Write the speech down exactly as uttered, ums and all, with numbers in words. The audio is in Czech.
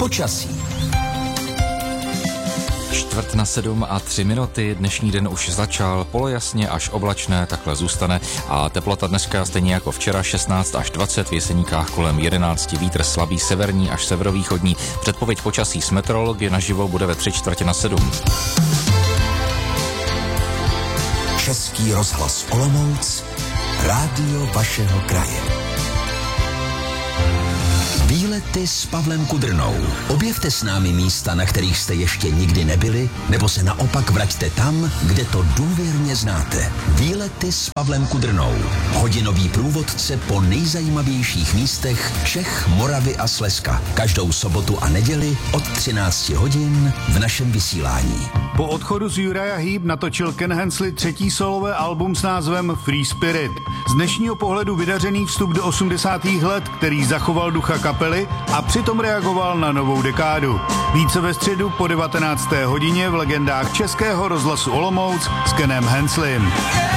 Počasí. Čtvrt na sedm a tři minuty, dnešní den už začal, polojasně až oblačné, takhle zůstane a teplota dneska stejně jako včera šestnáct až dvacet, v Jeseníkách kolem jedenáct, vítr slabý severní až severovýchodní, předpověď počasí s meteorology naživo bude ve tři čtvrtě na sedm. Český rozhlas Olomouc, rádio vašeho kraje. Výlety s Pavlem Kudrnou. Objevte s námi místa, na kterých jste ještě nikdy nebyli, nebo se naopak vraťte tam, kde to důvěrně znáte. Výlety s Pavlem Kudrnou. Hodinový průvodce po nejzajímavějších místech Čech, Moravy a Slezska. Každou sobotu a neděli od třinácti hodin v našem vysílání. Po odchodu z Uriah Heep natočil Ken Hensley třetí solové album s názvem Free Spirit. Z dnešního pohledu vydařený vstup do osmdesátých let, který zachoval ducha kapely a přitom reagoval na novou dekádu. Více ve středu po devatenácté hodině v legendách Českého rozhlasu Olomouc s Kenem Henslem.